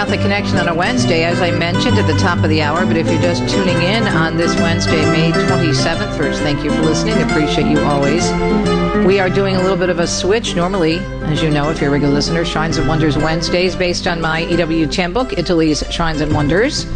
Catholic Connection on a Wednesday, as I mentioned at the top of the hour. But if you're just tuning in on this Wednesday, May 27th, first, thank you for listening. Appreciate you always. We are doing a little bit of a switch. Normally, as you know, if you're a regular listener, Shrines and Wonders Wednesdays, based on my EWTN book, Italy's Shrines and Wonders,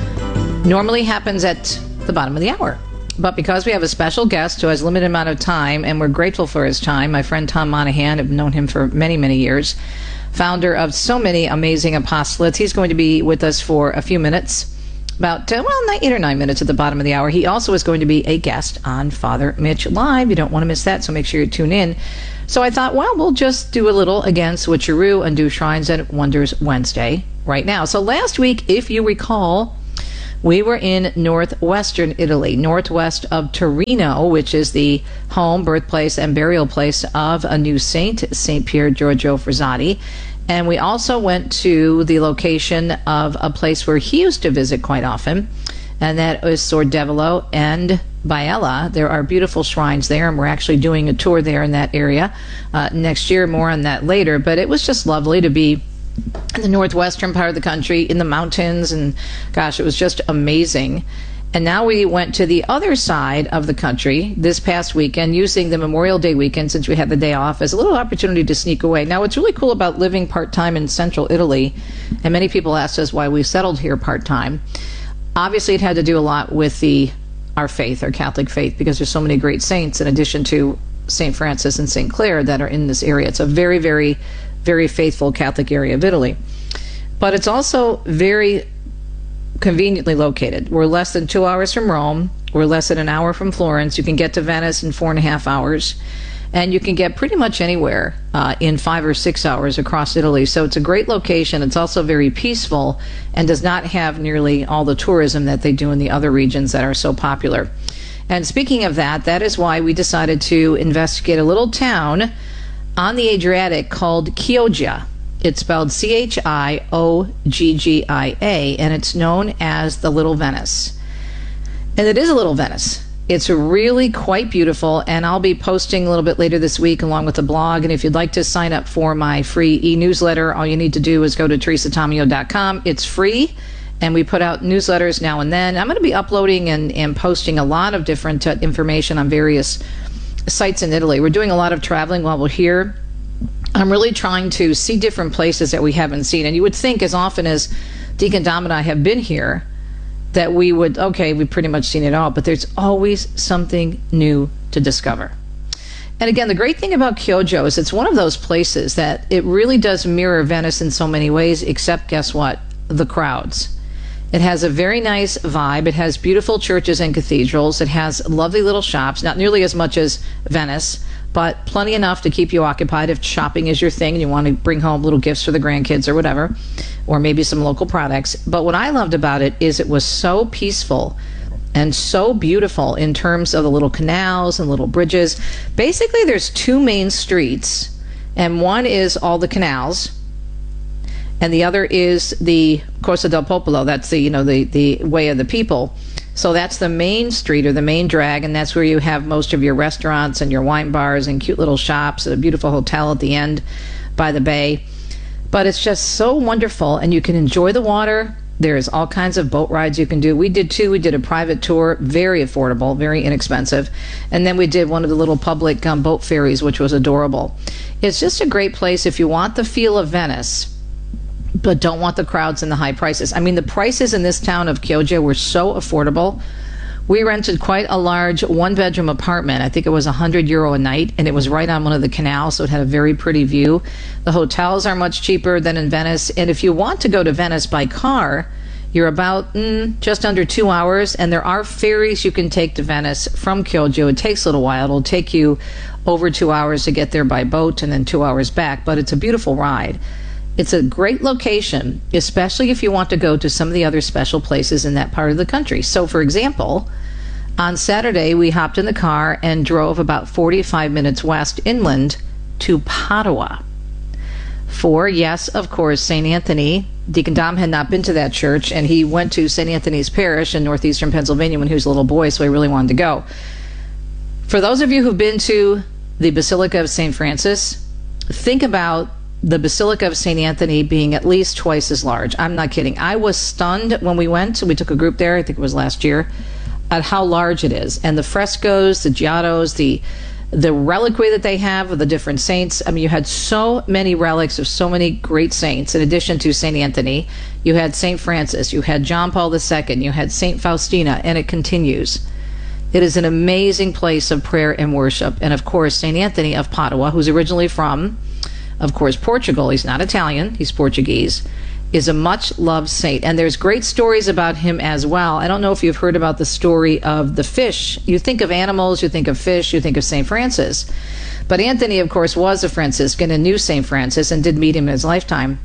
normally happens at the bottom of the hour. But because we have a special guest who has a limited amount of time, and we're grateful for his time, my friend Tom Monahan, I've known him for many, many years, founder of so many amazing apostolates. He's going to be with us for a few minutes, about 8 or 9 minutes at the bottom of the hour. He also is going to be a guest on Father Mitch Live. You don't want to miss that, so make sure you tune in. So I thought, well, we'll just do a little, again, switcheroo and do Shrines and Wonders Wednesday right now. So last week, if you recall, we were in northwestern Italy, northwest of Torino, which is the home, birthplace, and burial place of a new saint, St. Pier Giorgio Frassati. And we also went to the location of a place where he used to visit quite often, and that is Sordevolo and Biella. There are beautiful shrines there, and we're actually doing a tour there in that area next year. More on that later. But it was just lovely to be in the northwestern part of the country, in the mountains, and gosh, it was just amazing. And now we went to the other side of the country this past weekend, using the Memorial Day weekend, since we had the day off, as a little opportunity to sneak away. Now, what's really cool about living part-time in central Italy, and many people asked us why we settled here part-time, obviously it had to do a lot with our faith, our Catholic faith, because there's so many great saints in addition to St. Francis and St. Clare that are in this area. It's a very, very, very faithful Catholic area of Italy. But it's also very conveniently located. We're less than 2 hours from Rome. We're less than an hour from Florence. You can get to Venice in 4.5 hours. And you can get pretty much anywhere in 5 or 6 hours across Italy. So it's a great location. It's also very peaceful and does not have nearly all the tourism that they do in the other regions that are so popular. And speaking of that, that is why we decided to investigate a little town on the Adriatic called Chioggia. It's spelled Chiogggia, and it's known as the Little Venice. And it is a little Venice. It's really quite beautiful, and I'll be posting a little bit later this week along with the blog. And if you'd like to sign up for my free e-newsletter, all you need to do is go to teresatomeo.com. It's free, and we put out newsletters now and then. I'm going to be uploading and posting a lot of different information on various sites in Italy. We're doing a lot of traveling while we're here. I'm really trying to see different places that we haven't seen. And you would think, as often as Deacon Dom and I have been here, that we've pretty much seen it all, but there's always something new to discover. And again, the great thing about Chioggia is it's one of those places that it really does mirror Venice in so many ways, except, guess what? The crowds. It has a very nice vibe. It has beautiful churches and cathedrals. It has lovely little shops, not nearly as much as Venice, but plenty enough to keep you occupied if shopping is your thing and you want to bring home little gifts for the grandkids or whatever, or maybe some local products. But what I loved about it is it was so peaceful and so beautiful in terms of the little canals and little bridges. Basically, there's two main streets, and one is all the canals, and the other is the Corso del Popolo. That's the way of the people. So that's the main street or the main drag, and that's where you have most of your restaurants and your wine bars and cute little shops and a beautiful hotel at the end by the bay. But it's just so wonderful, and you can enjoy the water. There's all kinds of boat rides you can do. We did two. We did a private tour, very affordable, very inexpensive. And then we did one of the little public boat ferries, which was adorable. It's just a great place if you want the feel of Venice, but don't want the crowds and the high prices. I mean, the prices in this town of Chioggia were so affordable. We rented quite a large one-bedroom apartment. I think it was €100 a night, and it was right on one of the canals, so it had a very pretty view. The hotels are much cheaper than in Venice, and if you want to go to Venice by car, you're about just under 2 hours, and there are ferries you can take to Venice from Chioggia. It takes a little while. It'll take you over 2 hours to get there by boat and then 2 hours back, but it's a beautiful ride. It's a great location, especially if you want to go to some of the other special places in that part of the country. So, for example, on Saturday, we hopped in the car and drove about 45 minutes west inland to Padua. For, yes, of course, St. Anthony. Deacon Dom had not been to that church, and he went to St. Anthony's Parish in northeastern Pennsylvania when he was a little boy, so he really wanted to go. For those of you who've been to the Basilica of St. Francis, think about the Basilica of St. Anthony being at least twice as large. I'm not kidding. I was stunned when we went. We took a group there, I think it was last year, at how large it is. And the frescoes, the giottos, the reliquary that they have of the different saints. I mean, you had so many relics of so many great saints. In addition to St. Anthony, you had St. Francis, you had John Paul II, you had St. Faustina, and it continues. It is an amazing place of prayer and worship. And of course, St. Anthony of Padua, who's originally from, of course, Portugal. He's not Italian, he's Portuguese, is a much-loved saint. And there's great stories about him as well. I don't know if you've heard about the story of the fish. You think of animals, you think of fish, you think of St. Francis. But Anthony, of course, was a Franciscan and knew St. Francis and did meet him in his lifetime.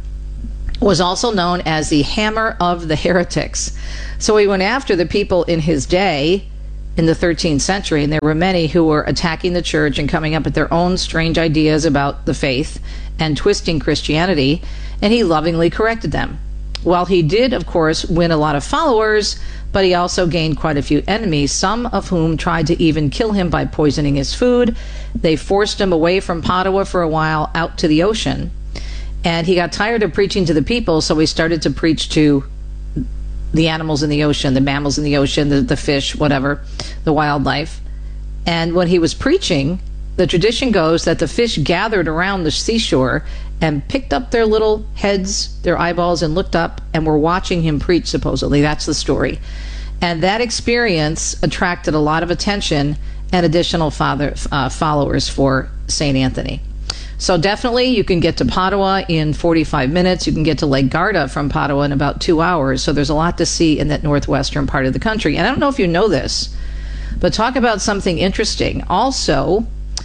Was also known as the Hammer of the Heretics. So he went after the people in his day in the 13th century, and there were many who were attacking the church and coming up with their own strange ideas about the faith and twisting Christianity, and he lovingly corrected them. Well, he did, of course, win a lot of followers, but he also gained quite a few enemies, some of whom tried to even kill him by poisoning his food. They forced him away from Padua for a while out to the ocean, and he got tired of preaching to the people, so he started to preach to the animals in the ocean, the mammals in the ocean, the fish, whatever, the wildlife. And when he was preaching, the tradition goes that the fish gathered around the seashore and picked up their little heads, their eyeballs, and looked up and were watching him preach, supposedly. That's the story. And that experience attracted a lot of attention and additional followers for St. Anthony. So definitely you can get to Padua in 45 minutes. You can get to Lake Garda from Padua in about 2 hours. So there's a lot to see in that northwestern part of the country. And I don't know if you know this, but talk about something interesting. Also,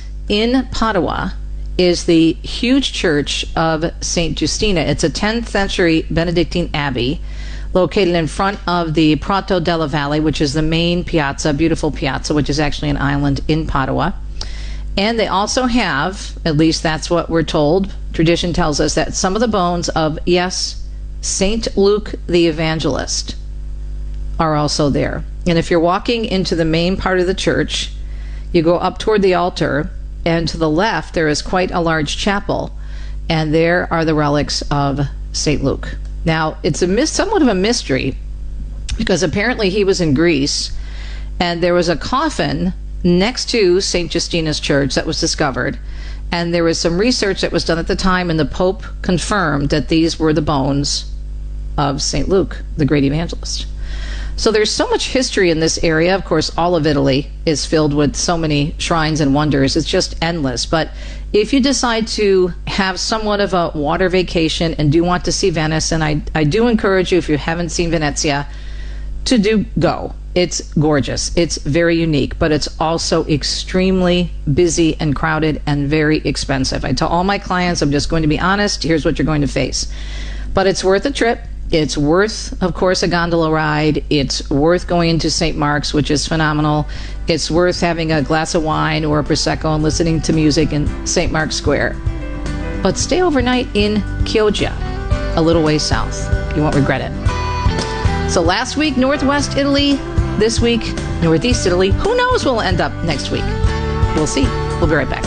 in Padua is the huge church of St. Justina. It's a 10th century Benedictine abbey located in front of the Prato della Valle, which is the main piazza, beautiful piazza, which is actually an island in Padua. And they also have, at least that's what we're told, tradition tells us, that some of the bones of, yes, St. Luke the Evangelist are also there. And if you're walking into the main part of the church, you go up toward the altar, and to the left there is quite a large chapel, and there are the relics of St. Luke. Now, it's somewhat of a mystery, because apparently he was in Greece, and there was a coffin next to St. Justina's church that was discovered, and there was some research that was done at the time, and the Pope confirmed that these were the bones of St. Luke, the great evangelist. So there's so much history in this area. Of course, all of Italy is filled with so many shrines and wonders. It's just endless. But if you decide to have somewhat of a water vacation and do want to see Venice, and I do encourage you, if you haven't seen Venezia, to go. It's gorgeous. It's very unique, but it's also extremely busy and crowded and very expensive. I tell all my clients, I'm just going to be honest, here's what you're going to face. But it's worth a trip. It's worth, of course, a gondola ride. It's worth going into St. Mark's, which is phenomenal. It's worth having a glass of wine or a Prosecco and listening to music in St. Mark's Square. But stay overnight in Chioggia, a little way south. You won't regret it. So last week, Northwest Italy. This week, Northeast Italy. Who knows where we'll end up next week? We'll see. We'll be right back.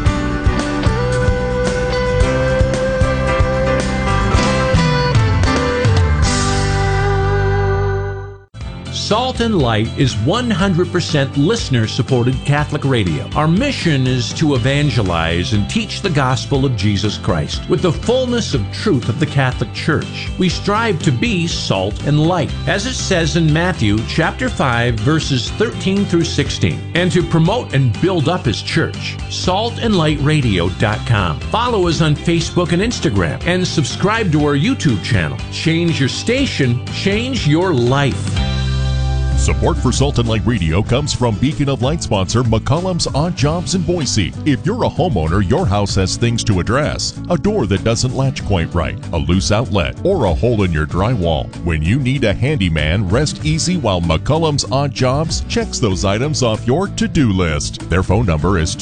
Salt and Light is 100% listener-supported Catholic radio. Our mission is to evangelize and teach the gospel of Jesus Christ with the fullness of truth of the Catholic Church. We strive to be salt and light, as it says in Matthew chapter 5, verses 13 through 16. And to promote and build up His church, saltandlightradio.com. Follow us on Facebook and Instagram, and subscribe to our YouTube channel. Change your station, change your life. Support for Salt and Light Radio comes from Beacon of Light sponsor McCollum's Odd Jobs in Boise. If you're a homeowner, your house has things to address. A door that doesn't latch quite right, a loose outlet, or a hole in your drywall. When you need a handyman, rest easy while McCollum's Odd Jobs checks those items off your to-do list. Their phone number is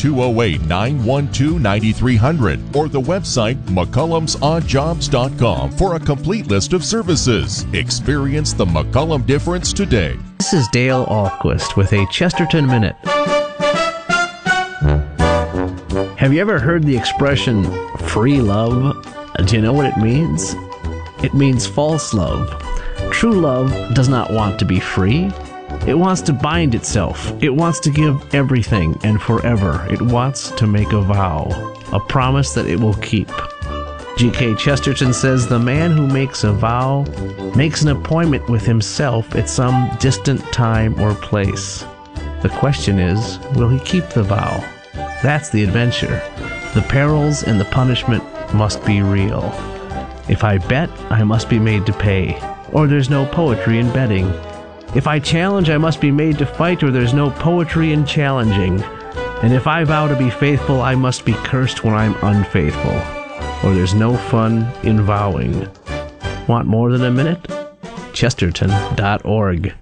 208-912-9300 or the website McCollum'soddjobs.com for a complete list of services. Experience the McCollum difference today. This is Dale Ahlquist with a Chesterton Minute. Have you ever heard the expression, Free love, do you know what it means? It means false love. True love does not want to be free. It wants to bind itself. It wants to give everything and forever. It wants to make a vow, a promise that it will keep. G.K. Chesterton says the man who makes a vow makes an appointment with himself at some distant time or place. The question is, will he keep the vow? That's the adventure. The perils and the punishment must be real. If I bet, I must be made to pay, or there's no poetry in betting. If I challenge, I must be made to fight, or there's no poetry in challenging. And if I vow to be faithful, I must be cursed when I'm unfaithful, or there's no fun in vowing. Want more than a minute? Chesterton.org.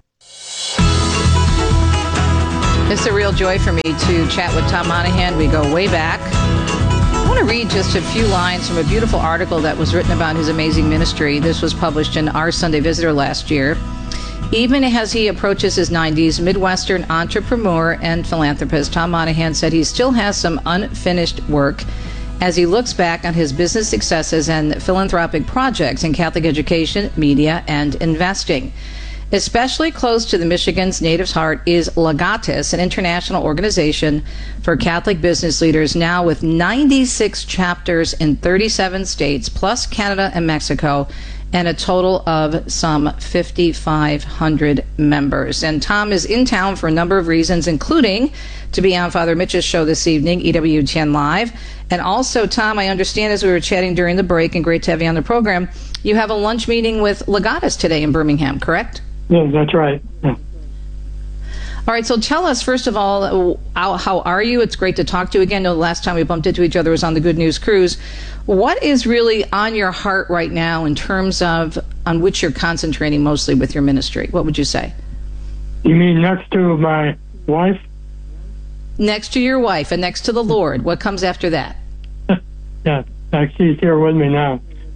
It's a real joy for me to chat with Tom Monahan. We go way back. I want to read just a few lines from a beautiful article that was written about his amazing ministry. This was published in Our Sunday Visitor last year. Even as he approaches his 90s, Midwestern entrepreneur and philanthropist Tom Monahan said he still has some unfinished work as he looks back on his business successes and philanthropic projects in Catholic education, media, and investing. Especially close to the Michigan's native's heart is Legatus, an international organization for Catholic business leaders, now with 96 chapters in 37 states, plus Canada and Mexico, and a total of some 5,500 members. And Tom is in town for a number of reasons, including to be on Father Mitch's show this evening, EWTN Live. And also, Tom, I understand as we were chatting during the break, and great to have you on the program, you have a lunch meeting with Legatus today in Birmingham, correct? Yeah, that's right. Yeah. All right, so tell us, first of all, how are you? It's great to talk to you again. The last time we bumped into each other was on the Good News Cruise. What is really on your heart right now in terms of on which you're concentrating mostly with your ministry? What would you say? You mean next to my wife? Next to your wife and next to the Lord. What comes after that? Yeah, she's here with me now.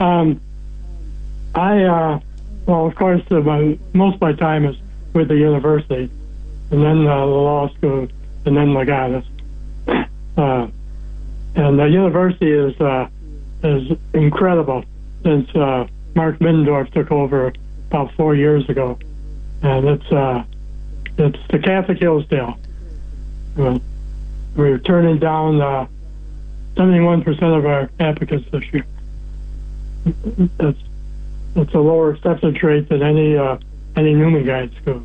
Well, of course, most of my time is with the university, and then the law school, and then Legatus. And the university is incredible since Mark Middendorf took over about 4 years ago, and it's the Catholic Hillsdale. We're turning down 71% of our applicants this year. It's a lower acceptance rate than any Newman Guide school.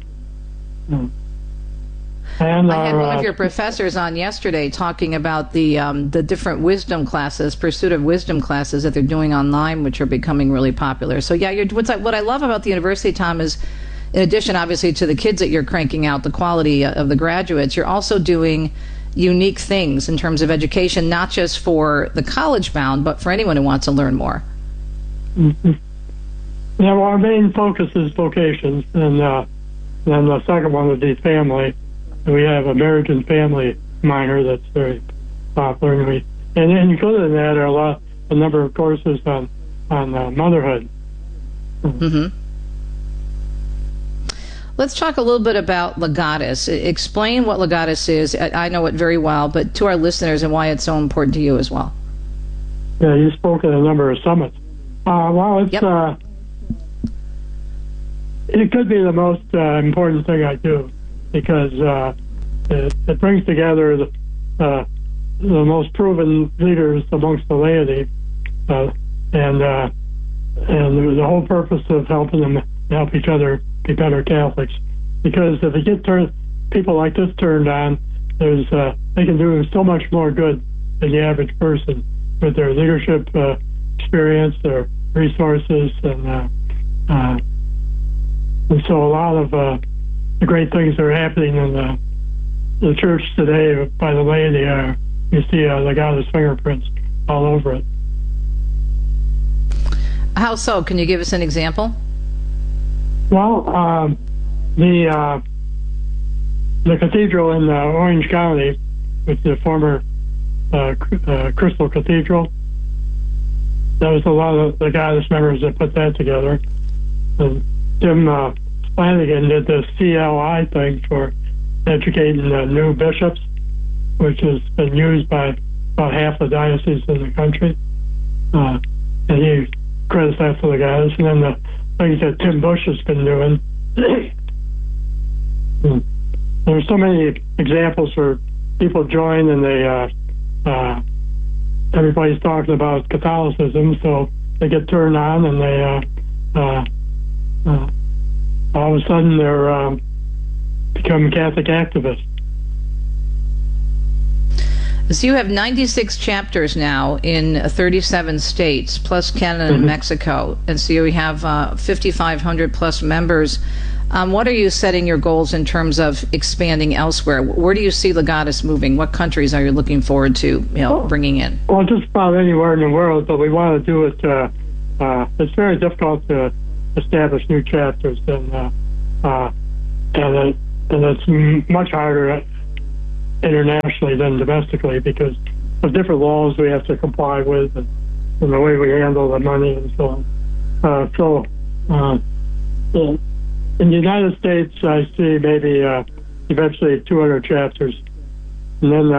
And I had one of your professors on yesterday talking about the different wisdom classes, pursuit of wisdom classes that they're doing online, which are becoming really popular. So yeah, what I love about the university, Tom, is in addition, obviously, to the kids that you're cranking out, the quality of the graduates, you're also doing unique things in terms of education, not just for the college bound, but for anyone who wants to learn more. Mm-hmm. Yeah, well, our main focus is vocations, and then the second one would be family. And we have a marriage and family minor that's very popular, and included in that are a number of courses on motherhood. Mm-hmm. Let's talk a little bit about Legatus. Explain what Legatus is. I know it very well, but to our listeners and why it's so important to you as well. Yeah, you spoke at a number of summits. It could be the most important thing I do because it brings together the most proven leaders amongst the laity, and the whole purpose of helping them help each other be better Catholics. Because if you get people like this turned on, they can do so much more good than the average person with their leadership experience, their resources, and so a lot of the great things that are happening in the church today by the laity you see Legatus fingerprints all over it. How so? Can you give us an example? Well, the cathedral in Orange County, which is the former Crystal Cathedral, that was a lot of the Legatus members that put that together. And Tim Flanagan did the CLI thing for educating new bishops, which has been used by about half the dioceses in the country. and he credits that to the guys. And then the things that Tim Bush has been doing. There's so many examples where people join and they everybody's talking about Catholicism, so they get turned on and they all of a sudden they're become Catholic activists. So you have 96 chapters now in 37 states, plus Canada and Mexico, and so you have 5,500 plus members. What are you setting your goals in terms of expanding elsewhere? Where do you see Legatus moving? What countries are you looking forward to, bringing in? Well, just about anywhere in the world, but we want to do it. It's very difficult to establish new chapters, and it's much harder internationally than domestically because of different laws we have to comply with and the way we handle the money and so on. In the United States, I see maybe eventually 200 chapters, and then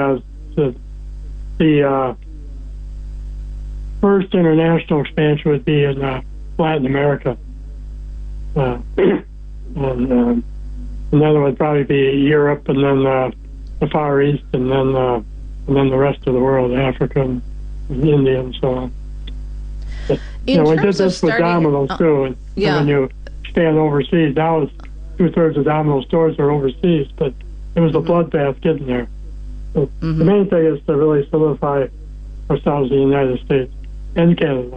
the first international expansion would be in Latin America, and then it would probably be Europe, and then the Far East, and then the rest of the world, Africa and India, and so on. But, we did this with Domino's too, and when you expand overseas, now it's 2/3 of Domino's stores are overseas, but it was a bloodbath getting there. So the main thing is to really solidify ourselves in the United States and Canada.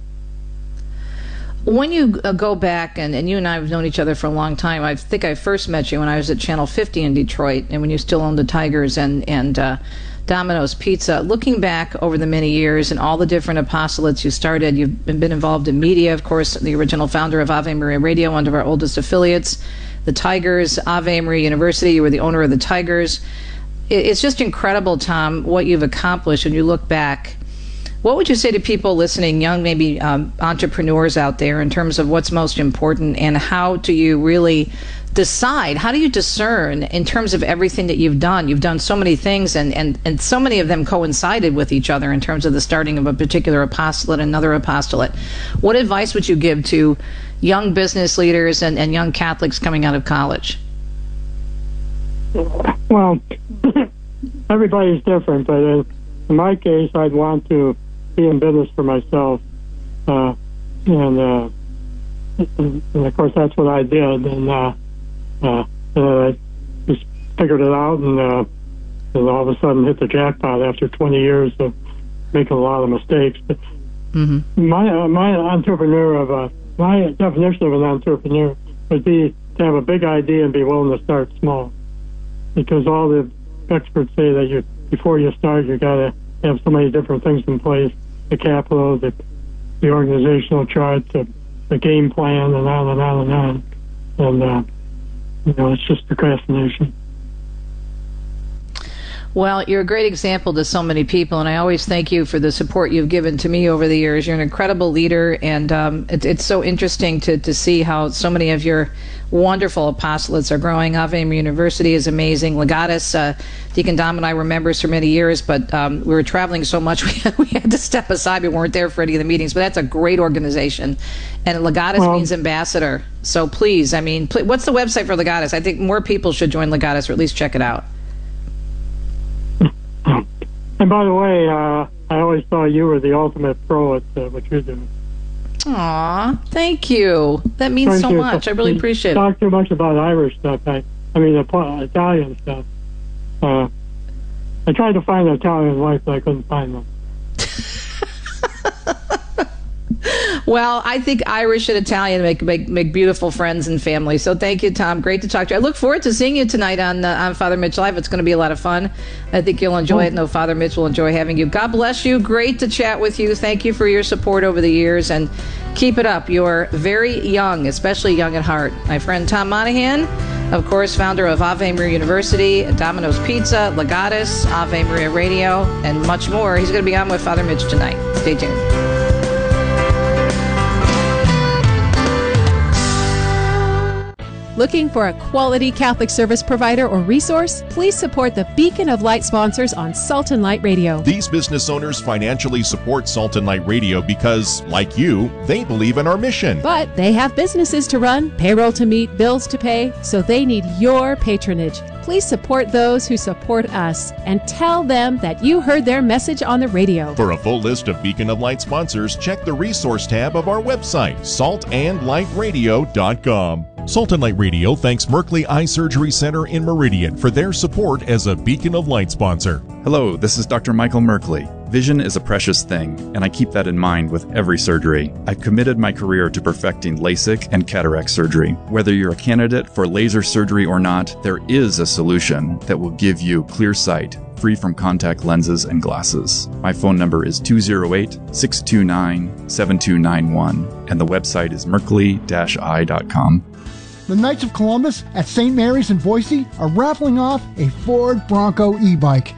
When you go back, and you and I have known each other for a long time, I think I first met you when I was at Channel 50 in Detroit, and when you still owned the Tigers and Domino's Pizza. Looking back over the many years and all the different apostolates you started, you've been involved in media, of course, the original founder of Ave Maria Radio, one of our oldest affiliates, the Tigers, Ave Maria University, you were the owner of the Tigers. It's just incredible, Tom, what you've accomplished when you look back. What would you say to people listening, young maybe entrepreneurs out there, in terms of what's most important, and how do you really decide, how do you discern in terms of everything that you've done? You've done so many things, and so many of them coincided with each other in terms of the starting of a particular apostolate, another apostolate. What advice would you give to young business leaders and young Catholics coming out of college? Well, everybody's different, but in my case, I'd want to be in business for myself, and of course that's what I did, and I just figured it out, and all of a sudden hit the jackpot after 20 years of making a lot of mistakes. But my definition of an entrepreneur would be to have a big idea and be willing to start small, because all the experts say that before you start, you got to have so many different things in place: the capital, the organizational chart, the game plan, and on and on and on. And it's just procrastination. Well, you're a great example to so many people, and I always thank you for the support you've given to me over the years. You're an incredible leader, and it's so interesting to see how so many of your wonderful apostolates are growing. Ave Maria University is amazing. Legatus, Deacon Dom and I were members for many years, but we were traveling so much we had to step aside. We weren't there for any of the meetings, but that's a great organization. And Legatus means ambassador. So please, what's the website for Legatus? I think more people should join Legatus, or at least check it out. And by the way, I always thought you were the ultimate pro at what you're doing. Aw, thank you. That means so much. I really appreciate it. Talk too much about Irish stuff. Italian stuff. I tried to find an Italian wife, but I couldn't find one. Well, I think Irish and Italian make beautiful friends and family. So thank you, Tom. Great to talk to you. I look forward to seeing you tonight on Father Mitch Live. It's going to be a lot of fun. I think you'll enjoy it. No, Father Mitch will enjoy having you. God bless you. Great to chat with you. Thank you for your support over the years, and keep it up. You're very young, especially young at heart. My friend Tom Monahan, of course, founder of Ave Maria University, Domino's Pizza, Legatus, Ave Maria Radio, and much more. He's going to be on with Father Mitch tonight. Stay tuned. Looking for a quality Catholic service provider or resource? Please support the Beacon of Light sponsors on Salt and Light Radio. These business owners financially support Salt and Light Radio because, like you, they believe in our mission. But they have businesses to run, payroll to meet, bills to pay, so they need your patronage. Please support those who support us and tell them that you heard their message on the radio. For a full list of Beacon of Light sponsors, check the resource tab of our website, saltandlightradio.com. Salt and Light Radio thanks Merkley Eye Surgery Center in Meridian for their support as a Beacon of Light sponsor. Hello, this is Dr. Michael Merkley. Vision is a precious thing, and I keep that in mind with every surgery. I've committed my career to perfecting LASIK and cataract surgery. Whether you're a candidate for laser surgery or not, there is a solution that will give you clear sight, free from contact lenses and glasses. My phone number is 208-629-7291, and the website is merkley-eye.com. The Knights of Columbus at St. Mary's in Boise are raffling off a Ford Bronco e-bike.